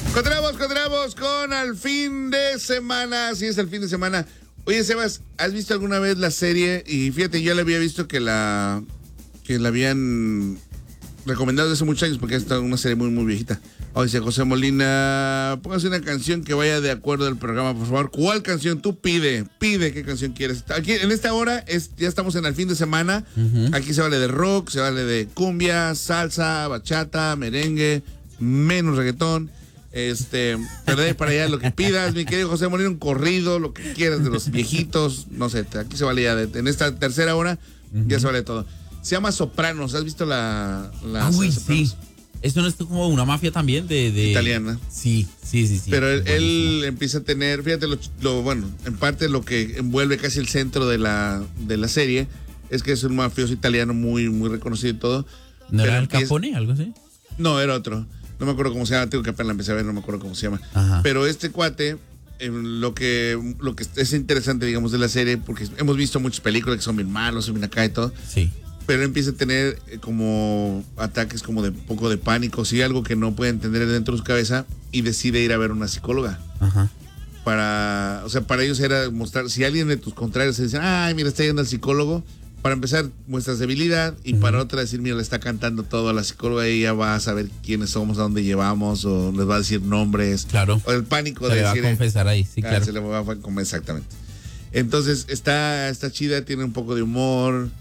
Continuamos con el fin de semana. Sí, es el fin de semana. Oye, Sebas, ¿has visto alguna vez la serie? Y fíjate, yo la había visto que la habían recomendado desde hace muchos años porque es una serie muy, muy viejita. Oye, dice José Molina, póngase una canción que vaya de acuerdo al programa, por favor. ¿Cuál canción? Tú pide qué canción quieres. Aquí, en esta hora, ya estamos en el fin de semana. Uh-huh. Aquí se vale de rock, se vale de cumbia, salsa, bachata, merengue, menos reggaetón. Pero de ahí para allá lo que pidas, mi querido José Molina, un corrido, lo que quieras de los viejitos, no sé, aquí se vale ya, en esta tercera hora, ya se vale todo. Se llama Sopranos, ¿has visto la uy, sí. ¿Esto no es como una mafia también de italiana? Sí. Pero él empieza a tener, fíjate, bueno, en parte lo que envuelve casi el centro de la serie es que es un mafioso italiano muy, muy reconocido y todo. ¿No era Al Capone, algo así? No, era otro. No me acuerdo cómo se llama, tengo que apenas la empecé a ver, no me acuerdo cómo se llama. Ajá. Pero este cuate, lo que es interesante, digamos, de la serie, porque hemos visto muchas películas que son bien malos, son bien acá y todo. Sí. Pero empieza a tener como ataques como de poco de pánico, sí, algo que no puede entender dentro de su cabeza y decide ir a ver una psicóloga. Ajá. Para ellos era mostrar, si alguien de tus contrarios se dice, ay, mira, está yendo al psicólogo, para empezar muestras debilidad y para otra decir, mira, le está cantando todo a la psicóloga y ella va a saber quiénes somos, a dónde llevamos, o les va a decir nombres. Claro. O el pánico se de decir. Se le va a confesar ahí, sí, claro. Se le va a confesar, exactamente. Entonces, está chida, tiene un poco de humor.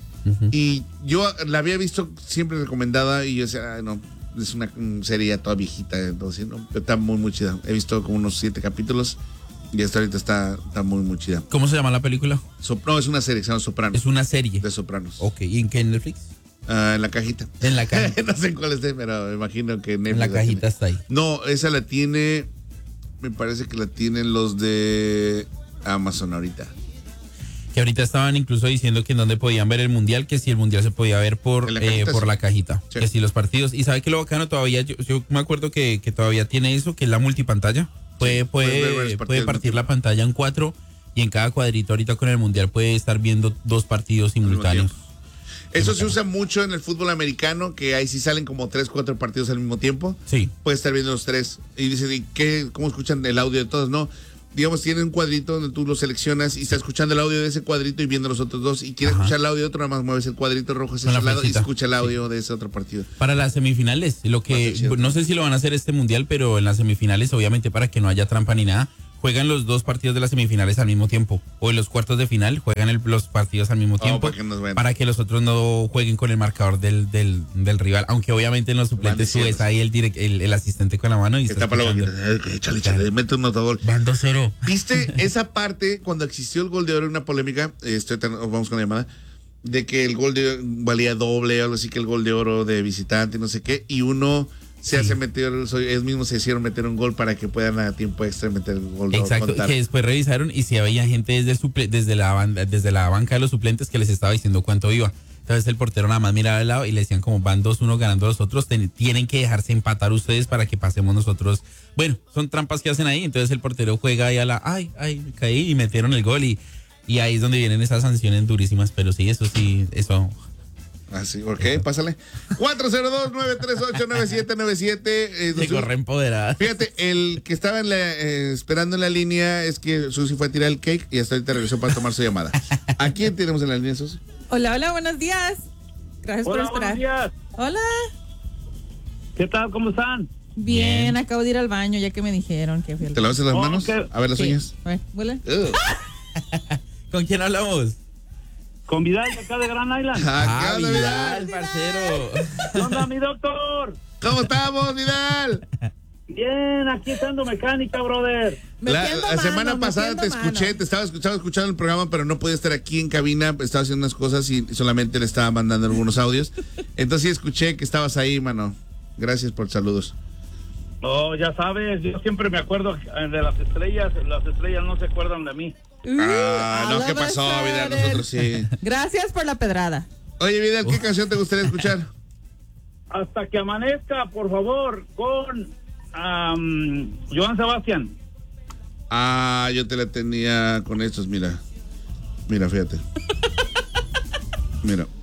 Y yo la había visto siempre recomendada y yo decía, no, es una serie ya toda viejita, entonces, ¿no? Pero está muy, muy chida. He visto como unos 7 capítulos y hasta ahorita está muy, muy chida. ¿Cómo se llama la película? No, es una serie, se llama Sopranos. Es una serie. De Sopranos. Ok, ¿y en qué, en Netflix? En la cajita. En la cajita. No sé en cuál esté, pero me imagino que Netflix. En la cajita está ahí. No, esa la tiene, me parece que la tienen los de Amazon ahorita. Que ahorita estaban incluso diciendo que en donde podían ver el mundial, que si el mundial se podía ver por la cajita, sí. Que si los partidos, y sabe que lo bacano todavía, yo me acuerdo que todavía tiene eso, que es la multipantalla, puede partir la pantalla en 4 y en cada cuadrito ahorita con el mundial puede estar viendo 2 partidos simultáneos. Eso se usa mucho en el fútbol americano, que ahí sí salen como 3, 4 partidos al mismo tiempo. Sí. Puede estar viendo los 3 y dicen, ¿cómo escuchan el audio de todos? No. Digamos, tiene un cuadrito donde tú lo seleccionas y estás escuchando el audio de ese cuadrito y viendo los otros 2. Y quieres escuchar el audio de otro, nada más mueves el cuadrito rojo hacia ese lado y escucha el audio de ese otro partido. Para las semifinales, no sé si lo van a hacer este mundial, pero en las semifinales, obviamente, para que no haya trampa ni nada, juegan los 2 partidos de las semifinales al mismo tiempo. O en los cuartos de final juegan los partidos al mismo tiempo. Para que los otros no jueguen con el marcador del rival. Aunque obviamente en los suplentes tú ves ahí el asistente con la mano y está échale, mete un notador. Van 2-0. ¿Viste esa parte cuando existió el gol de oro, una polémica? Vamos con la llamada. De que el gol de oro valía doble, algo así, que el gol de oro de visitante, no sé qué. Y uno hace meter, ellos mismos se hicieron meter un gol para que puedan a tiempo extra meter el gol. Exacto, que después revisaron y si había gente desde la banca de los suplentes que les estaba diciendo cuánto iba. Entonces el portero nada más miraba al lado y le decían como van 2-1 ganando los otros, tienen que dejarse empatar ustedes para que pasemos nosotros. Bueno, son trampas que hacen ahí, entonces el portero juega ahí caí y metieron el gol y ahí es donde vienen esas sanciones durísimas, pero sí, eso. Así, ok, pásale. 402-938-9797. Se corre empoderada. Fíjate, el que estaba esperando en la línea es que Susi fue a tirar el cake y hasta ahorita regresó para tomar su llamada. ¿A quién tenemos en la línea, Susi? Hola, buenos días. Gracias por esperar. Buenos días. Hola. ¿Qué tal? ¿Cómo están? Bien, acabo de ir al baño ya que me dijeron que fui al baño. ¿Te lavas las manos? Okay. A ver las uñas. ¿Huele? ¿Con quién hablamos? Con Vidal de acá de Grand Island. Vidal, parcero. ¿Qué onda, mi doctor? ¿Cómo estamos, Vidal? Bien, aquí estando mecánica, brother. La semana pasada te escuché, te estaba escuchando el programa, pero no podía estar aquí en cabina, estaba haciendo unas cosas y solamente le estaba mandando algunos audios. Entonces sí escuché que estabas ahí, mano. Gracias por saludos. No, ya sabes, yo siempre me acuerdo de las estrellas no se acuerdan de mí. No, ¿qué pasó, Vidal? Nosotros sí. Gracias por la pedrada. Oye, Vidal, ¿qué canción te gustaría escuchar? Hasta que amanezca, por favor, con Joan Sebastián. Yo te la tenía con estos, mira, fíjate. Mira.